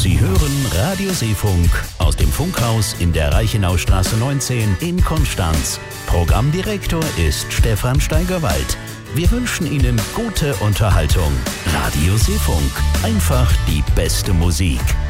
Sie hören Radio Seefunk aus dem Funkhaus in der Reichenaustraße 19 in Konstanz. Programmdirektor ist Stefan Steigerwald. Wir wünschen Ihnen gute Unterhaltung. Radio Seefunk, einfach die beste Musik.